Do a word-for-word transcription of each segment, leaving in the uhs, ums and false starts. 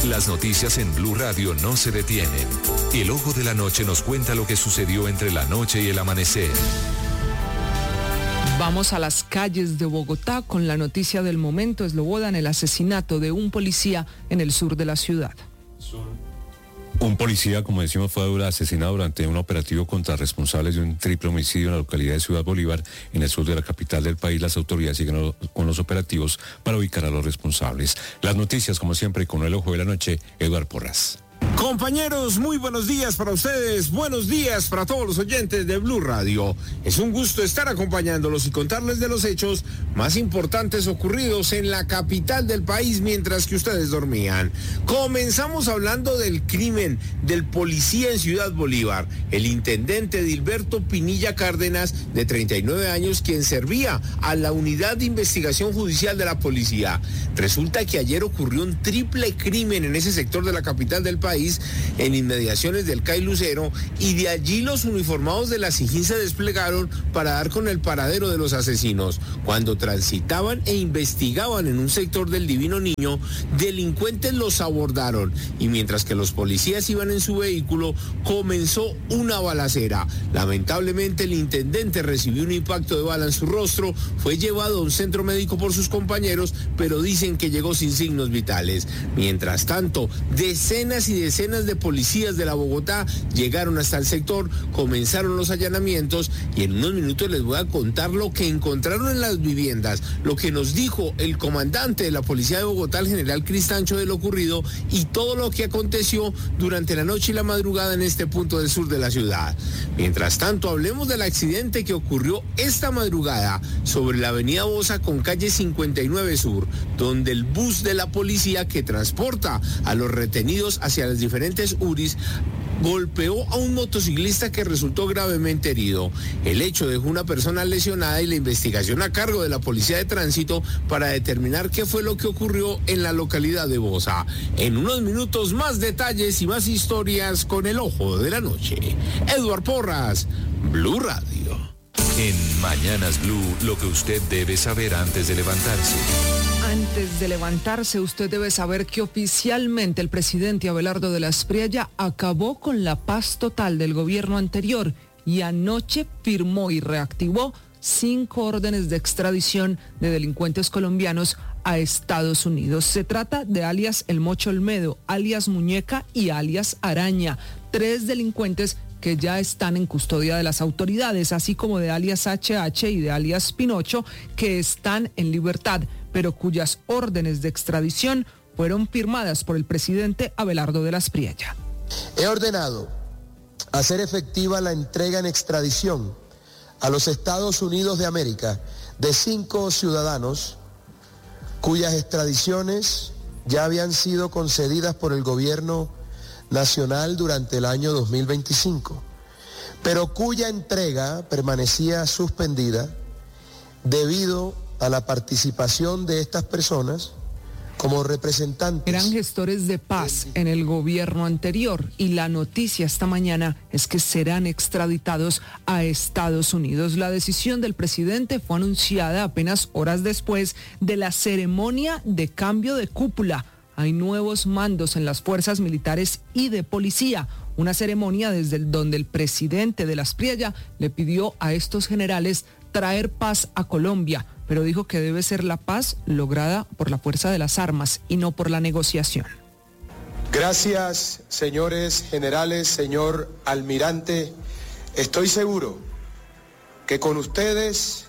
Las noticias en Blue Radio no se detienen. El Ojo de la Noche nos cuenta lo que sucedió entre la noche y el amanecer. Vamos a las calles de Bogotá con la noticia del momento. Eslobodan el asesinato de un policía en el sur de la ciudad. Un policía, como decimos, fue asesinado durante un operativo contra responsables de un triple homicidio en la localidad de Ciudad Bolívar, en el sur de la capital del país. Las autoridades siguen con los operativos para ubicar a los responsables. Las noticias, como siempre, con el Ojo de la Noche, Eduardo Porras. Compañeros, muy buenos días para ustedes, buenos días para todos los oyentes de Blue Radio. Es un gusto estar acompañándolos y contarles de los hechos más importantes ocurridos en la capital del país mientras que ustedes dormían. Comenzamos hablando del crimen del policía en Ciudad Bolívar, el intendente Dilberto Pinilla Cárdenas, de treinta y nueve años, quien servía a la unidad de investigación judicial de la policía. Resulta que ayer ocurrió un triple crimen en ese sector de la capital del país, en inmediaciones del C A I Lucero, y de allí los uniformados de la SIJIN se desplegaron para dar con el paradero de los asesinos. Cuando transitaban e investigaban en un sector del Divino Niño, delincuentes los abordaron y mientras que los policías iban en su vehículo, comenzó una balacera. Lamentablemente el intendente recibió un impacto de bala en su rostro, fue llevado a un centro médico por sus compañeros, pero dicen que llegó sin signos vitales. Mientras tanto, decenas y decenas de policías de la Bogotá llegaron hasta el sector, comenzaron los allanamientos y en unos minutos les voy a contar lo que encontraron en las viviendas, lo que nos dijo el comandante de la Policía de Bogotá, el general Cristancho, de lo ocurrido y todo lo que aconteció durante la noche y la madrugada en este punto del sur de la ciudad. Mientras tanto, hablemos del accidente que ocurrió esta madrugada sobre la avenida Bosa con calle cincuenta y nueve Sur, donde el bus de la policía que transporta a los retenidos hacia las diferentes U R Is golpeó a un motociclista que resultó gravemente herido. El hecho dejó una persona lesionada y la investigación a cargo de la Policía de Tránsito para determinar qué fue lo que ocurrió en la localidad de Bosa. En unos minutos más detalles y más historias con el Ojo de la Noche. Eduardo Porras, Blue Radio. En Mañanas Blue, lo que usted debe saber antes de levantarse. Antes de levantarse, usted debe saber que oficialmente el presidente Abelardo de la Espriella acabó con la paz total del gobierno anterior y anoche firmó y reactivó cinco órdenes de extradición de delincuentes colombianos a Estados Unidos. Se trata de alias El Mocho Olmedo, alias Muñeca y alias Araña, tres delincuentes que ya están en custodia de las autoridades, así como de alias H H y de alias Pinocho, que están en libertad, pero cuyas órdenes de extradición fueron firmadas por el presidente Abelardo de la Espriella. He ordenado hacer efectiva la entrega en extradición a los Estados Unidos de América de cinco ciudadanos cuyas extradiciones ya habían sido concedidas por el gobierno nacional durante el año dos mil veinticinco, pero cuya entrega permanecía suspendida debido a la participación de estas personas como representantes. Eran gestores de paz en el gobierno anterior y la noticia esta mañana es que serán extraditados a Estados Unidos. La decisión del presidente fue anunciada apenas horas después de la ceremonia de cambio de cúpula. Hay nuevos mandos en las fuerzas militares y de policía. Una ceremonia desde el, donde el presidente de la Espriella le pidió a estos generales traer paz a Colombia, pero dijo que debe ser la paz lograda por la fuerza de las armas y no por la negociación. Gracias, señores generales, señor almirante. Estoy seguro que con ustedes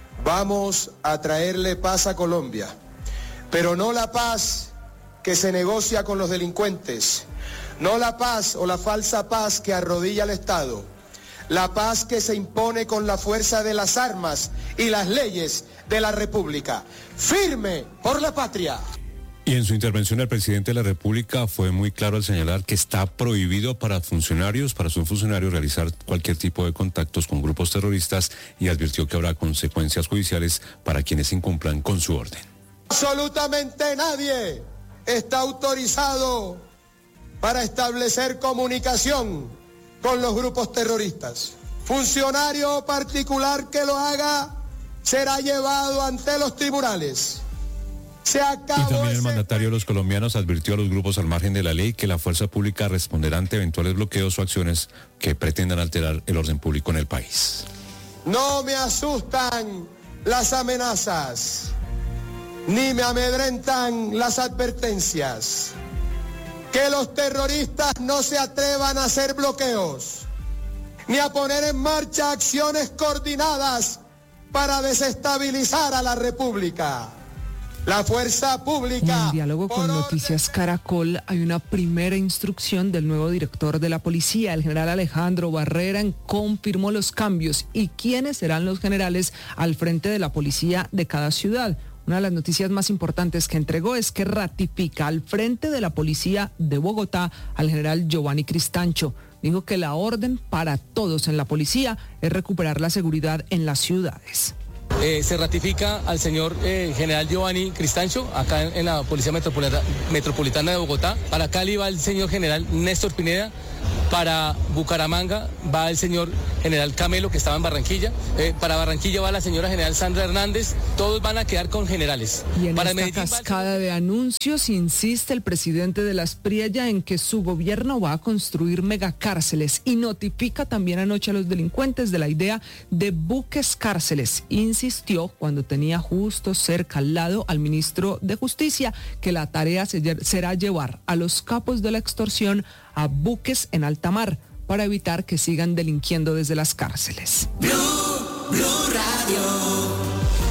vamos a traerle paz a Colombia, pero no la paz que se negocia con los delincuentes, no la paz o la falsa paz que arrodilla al Estado, la paz que se impone con la fuerza de las armas y las leyes de la República. ¡Firme por la patria! Y en su intervención el presidente de la República fue muy claro al señalar que está prohibido para funcionarios, para sus funcionarios, realizar cualquier tipo de contactos con grupos terroristas y advirtió que habrá consecuencias judiciales para quienes incumplan con su orden. Absolutamente nadie está autorizado para establecer comunicación con los grupos terroristas. Funcionario particular que lo haga será llevado ante los tribunales Se acabó. Y también el ese... mandatario de los colombianos advirtió a los grupos al margen de la ley que la fuerza pública responderá ante eventuales bloqueos o acciones que pretendan alterar el orden público en el país. No me asustan las amenazas, ni me amedrentan las advertencias. Que los terroristas no se atrevan a hacer bloqueos, ni a poner en marcha acciones coordinadas para desestabilizar a la República. La fuerza pública... En el diálogo con Noticias Caracol hay una primera instrucción del nuevo director de la policía. El general Alejandro Barrera confirmó los cambios y quiénes serán los generales al frente de la policía de cada ciudad. Una de las noticias más importantes que entregó es que ratifica al frente de la policía de Bogotá al general Giovanni Cristancho. Dijo que la orden para todos en la policía es recuperar la seguridad en las ciudades. Eh, se ratifica al señor eh, general Giovanni Cristancho, acá en, en la Policía Metropolitana, Metropolitana de Bogotá. Para Cali va el señor general Néstor Pineda. Para Bucaramanga va el señor general Camelo, que estaba en Barranquilla. Eh, para Barranquilla va la señora general Sandra Hernández. Todos van a quedar con generales. Y en para esta Medellín cascada de anuncios insiste el presidente de la Aspriella en que su gobierno va a construir megacárceles y notifica también anoche a los delincuentes de la idea de buques cárceles. Insistió cuando tenía justo cerca al lado al ministro de Justicia que la tarea será llevar a los capos de la extorsión a buques en alta mar para evitar que sigan delinquiendo desde las cárceles. Blue, Blue Radio.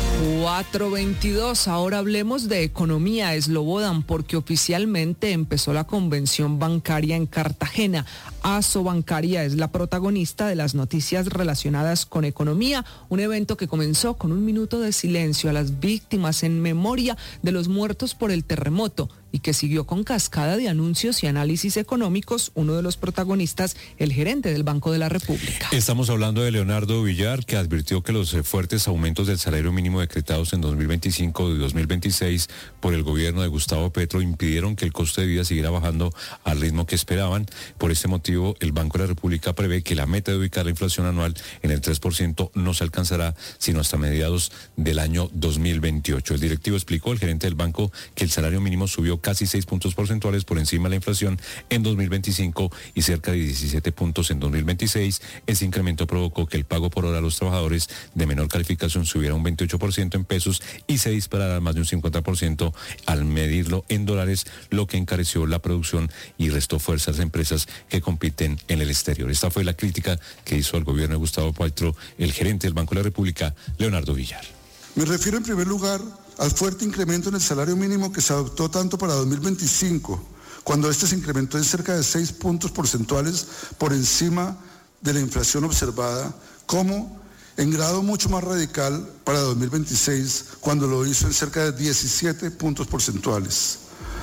cuatro veintidós, ahora hablemos de economía, Slobodan, porque oficialmente empezó la convención bancaria en Cartagena. Asobancaria es la protagonista de las noticias relacionadas con economía, un evento que comenzó con un minuto de silencio a las víctimas en memoria de los muertos por el terremoto y que siguió con cascada de anuncios y análisis económicos, uno de los protagonistas, el gerente del Banco de la República. Estamos hablando de Leonardo Villar, que advirtió que los fuertes aumentos del salario mínimo decretados en dos mil veinticinco y dos mil veintiséis por el gobierno de Gustavo Petro impidieron que el coste de vida siguiera bajando al ritmo que esperaban. Por este motivo, el Banco de la República prevé que la meta de ubicar la inflación anual en el tres por ciento no se alcanzará sino hasta mediados del año dos mil veintiocho. El directivo explicó, el gerente del banco, que el salario mínimo subió casi seis puntos porcentuales por encima de la inflación en dos mil veinticinco y cerca de diecisiete puntos en dos mil veintiséis. Ese incremento provocó que el pago por hora a los trabajadores de menor calificación subiera un veintiocho por ciento en pesos y se disparara más de un cincuenta por ciento al medirlo en dólares, lo que encareció la producción y restó fuerza a las empresas que compiten en el exterior. Esta fue la crítica que hizo al gobierno de Gustavo Petro el gerente del Banco de la República, Leonardo Villar. Me refiero en primer lugar al fuerte incremento en el salario mínimo que se adoptó tanto para dos mil veinticinco, cuando este se incrementó en cerca de seis puntos porcentuales por encima de la inflación observada, como en grado mucho más radical para dos mil veintiséis, cuando lo hizo en cerca de diecisiete puntos porcentuales.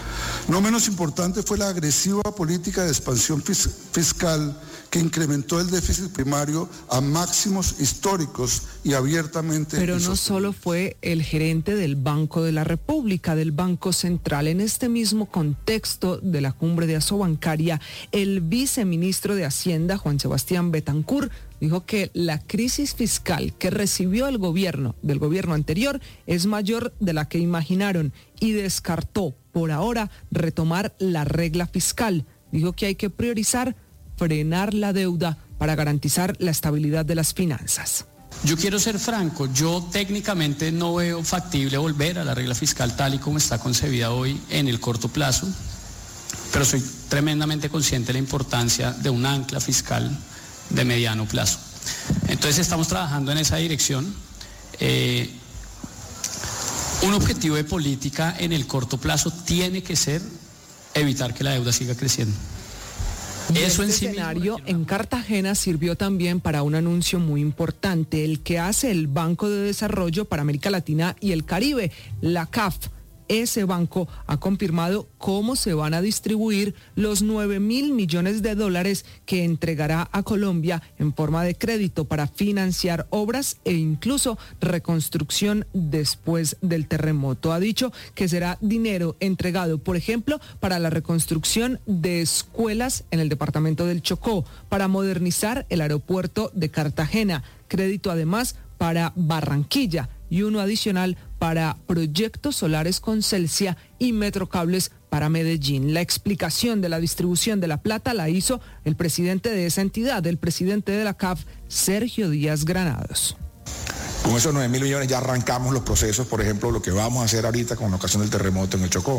No menos importante fue la agresiva política de expansión fis- fiscal que incrementó el déficit primario a máximos históricos y abiertamente. Pero no solo fue el gerente del Banco de la República, del Banco Central. En este mismo contexto de la cumbre de Asobancaria, el viceministro de Hacienda, Juan Sebastián Betancur, dijo que la crisis fiscal que recibió el gobierno del gobierno anterior es mayor de la que imaginaron y descartó por ahora retomar la regla fiscal. Dijo que hay que priorizar frenar la deuda para garantizar la estabilidad de las finanzas. Yo quiero ser franco, yo técnicamente no veo factible volver a la regla fiscal tal y como está concebida hoy en el corto plazo, pero soy tremendamente consciente de la importancia de un ancla fiscal de mediano plazo. Entonces estamos trabajando en esa dirección. Eh, un objetivo de política en el corto plazo tiene que ser evitar que la deuda siga creciendo. Eso en sí escenario en Cartagena sirvió también para un anuncio muy importante, el que hace el Banco de Desarrollo para América Latina y el Caribe, la C A F. Ese banco ha confirmado cómo se van a distribuir los nueve mil millones de dólares que entregará a Colombia en forma de crédito para financiar obras e incluso reconstrucción después del terremoto. Ha dicho que será dinero entregado, por ejemplo, para la reconstrucción de escuelas en el departamento del Chocó, para modernizar el aeropuerto de Cartagena, crédito además para Barranquilla, y uno adicional para proyectos solares con Celsia y Metrocables para Medellín. La explicación de la distribución de la plata la hizo el presidente de esa entidad, el presidente de la C A F, Sergio Díaz Granados. Con esos nueve mil millones ya arrancamos los procesos, por ejemplo, lo que vamos a hacer ahorita con ocasión del terremoto en el Chocó.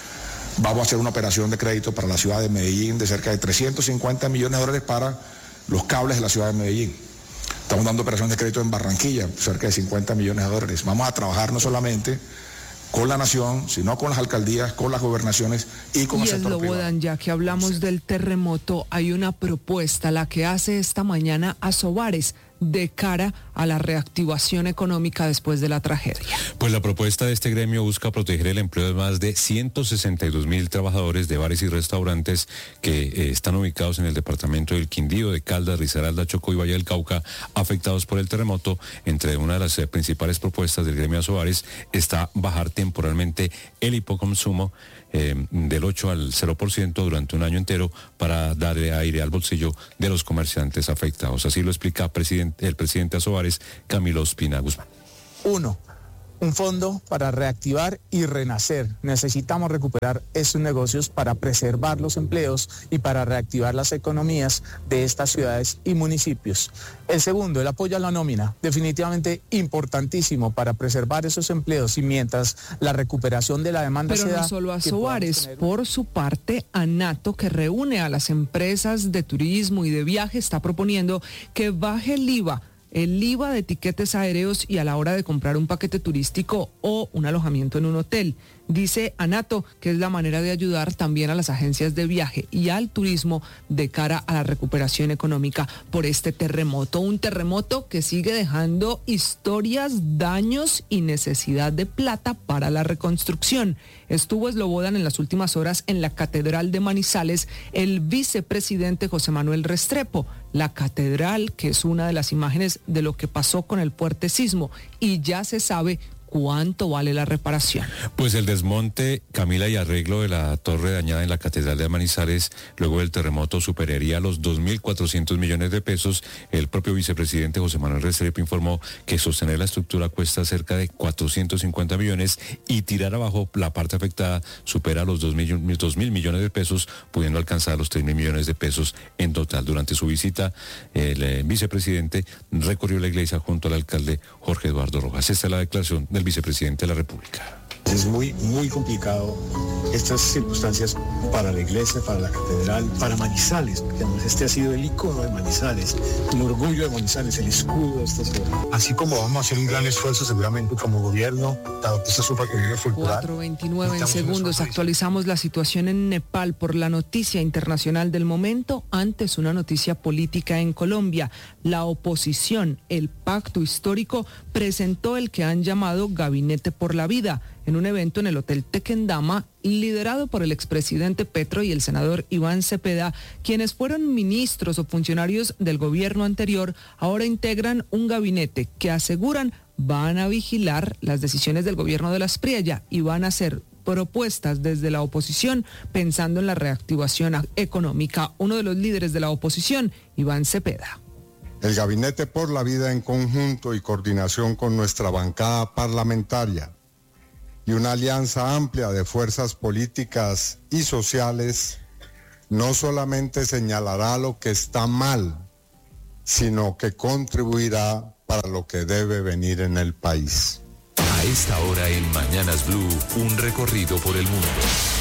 Vamos a hacer una operación de crédito para la ciudad de Medellín de cerca de trescientos cincuenta millones de dólares para los cables de la ciudad de Medellín. Estamos dando operaciones de crédito en Barranquilla, cerca de cincuenta millones de dólares. Vamos a trabajar no solamente con la nación, sino con las alcaldías, con las gobernaciones y con y el sector privado. Slobodan, ya que hablamos del terremoto, hay una propuesta, la que hace esta mañana Asobares, de cara a la reactivación económica después de la tragedia. Pues la propuesta de este gremio busca proteger el empleo de más de ciento sesenta y dos mil trabajadores de bares y restaurantes que eh, están ubicados en el departamento del Quindío, de Caldas, Risaralda, Chocó y Valle del Cauca, afectados por el terremoto. Entre una de las eh, principales propuestas del gremio Asobares está bajar temporalmente el hipoconsumo Eh, del ocho al cero por ciento durante un año entero para darle aire al bolsillo de los comerciantes afectados. Así lo explica presidente, el presidente Asobares, Camilo Ospina Guzmán. Uno, un fondo para reactivar y renacer. Necesitamos recuperar estos negocios para preservar los empleos y para reactivar las economías de estas ciudades y municipios. El segundo, el apoyo a la nómina, definitivamente importantísimo para preservar esos empleos y mientras la recuperación de la demanda Pero se da. no solo Asobares, por su parte, ANATO, que reúne a las empresas de turismo y de viaje, está proponiendo que baje el I V A. El I V A de tiquetes aéreos y a la hora de comprar un paquete turístico o un alojamiento en un hotel. Dice ANATO que es la manera de ayudar también a las agencias de viaje y al turismo de cara a la recuperación económica por este terremoto. Un terremoto que sigue dejando historias, daños y necesidad de plata para la reconstrucción. Estuvo Slobodan en las últimas horas en la Catedral de Manizales el vicepresidente José Manuel Restrepo. La catedral, que es una de las imágenes de lo que pasó con el fuerte sismo, y ya se sabe ¿cuánto vale la reparación? Pues el desmonte, Camila, y arreglo de la torre dañada en la Catedral de Manizales luego del terremoto superaría los dos mil cuatrocientos millones de pesos. El propio vicepresidente José Manuel Restrepo informó que sostener la estructura cuesta cerca de cuatrocientos cincuenta millones y tirar abajo la parte afectada supera los dos mil millones de pesos, pudiendo alcanzar los tres mil millones de pesos en total. Durante su visita, el eh, vicepresidente recorrió la iglesia junto al alcalde Jorge Eduardo Rojas. Esta es la declaración del vicepresidente de la República. Es muy, muy complicado estas circunstancias para la iglesia, para la catedral, para Manizales, porque además este ha sido el icono de Manizales, el orgullo de Manizales, el escudo de esta ciudad. Así como vamos a hacer un gran esfuerzo seguramente como gobierno, dado que esta es un patrimonio cultural. cuatro veintinueve en segundos, actualizamos la situación en Nepal por la noticia internacional del momento, antes una noticia política en Colombia. La oposición, el pacto histórico, presentó el que han llamado Gabinete por la Vida, en un evento en el Hotel Tequendama, liderado por el expresidente Petro y el senador Iván Cepeda, quienes fueron ministros o funcionarios del gobierno anterior, ahora integran un gabinete que aseguran van a vigilar las decisiones del gobierno de la Aspriella y van a hacer propuestas desde la oposición pensando en la reactivación económica. Uno de los líderes de la oposición, Iván Cepeda. El Gabinete por la Vida, en conjunto y coordinación con nuestra bancada parlamentaria y una alianza amplia de fuerzas políticas y sociales, no solamente señalará lo que está mal, sino que contribuirá para lo que debe venir en el país. A esta hora en Mañanas Blue, un recorrido por el mundo.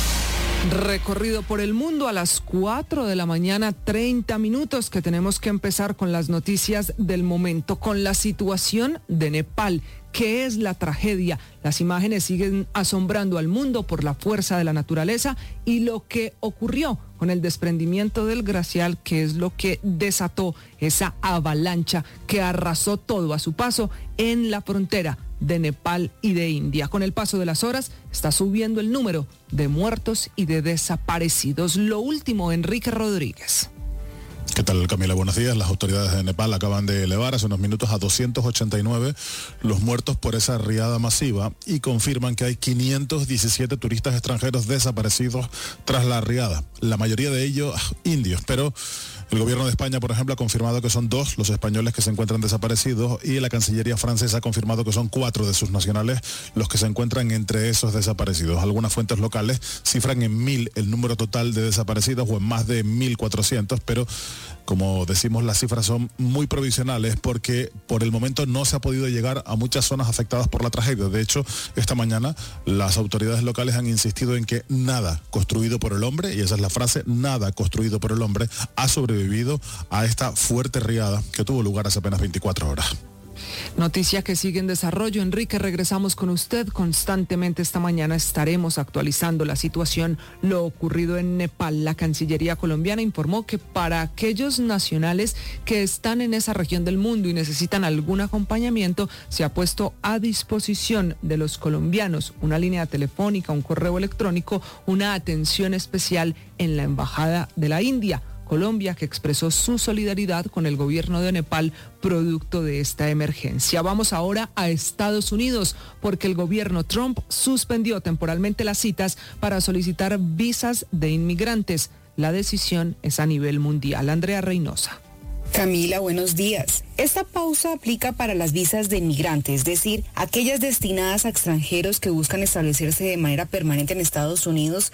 Recorrido por el mundo a las cuatro de la mañana, treinta minutos, que tenemos que empezar con las noticias del momento, con la situación de Nepal. ¿Qué es la tragedia? Las imágenes siguen asombrando al mundo por la fuerza de la naturaleza y lo que ocurrió con el desprendimiento del glaciar, que es lo que desató esa avalancha que arrasó todo a su paso en la frontera de Nepal y de India. Con el paso de las horas está subiendo el número de muertos y de desaparecidos. Lo último, Enrique Rodríguez. ¿Qué tal, Camila? Buenos días. Las autoridades de Nepal acaban de elevar hace unos minutos a doscientos ochenta y nueve los muertos por esa riada masiva y confirman que hay quinientos diecisiete turistas extranjeros desaparecidos tras la riada. La mayoría de ellos indios, pero El gobierno de España, por ejemplo, ha confirmado que son dos los españoles que se encuentran desaparecidos y la Cancillería francesa ha confirmado que son cuatro de sus nacionales los que se encuentran entre esos desaparecidos. Algunas fuentes locales cifran en mil el número total de desaparecidos o en más de mil cuatrocientos, pero como decimos, las cifras son muy provisionales porque por el momento no se ha podido llegar a muchas zonas afectadas por la tragedia. De hecho, esta mañana las autoridades locales han insistido en que nada construido por el hombre, y esa es la frase, nada construido por el hombre ha sobrevivido a esta fuerte riada que tuvo lugar hace apenas veinticuatro horas. Noticia que sigue en desarrollo. Enrique, regresamos con usted. Constantemente esta mañana estaremos actualizando la situación, lo ocurrido en Nepal. La Cancillería colombiana informó que para aquellos nacionales que están en esa región del mundo y necesitan algún acompañamiento, se ha puesto a disposición de los colombianos una línea telefónica, un correo electrónico, una atención especial en la Embajada de la India. Colombia, que expresó su solidaridad con el gobierno de Nepal producto de esta emergencia. Vamos ahora a Estados Unidos, porque el gobierno Trump suspendió temporalmente las citas para solicitar visas de inmigrantes. La decisión es a nivel mundial. Andrea Reynosa. Camila, buenos días. Esta pausa aplica para las visas de inmigrante, es decir, aquellas destinadas a extranjeros que buscan establecerse de manera permanente en Estados Unidos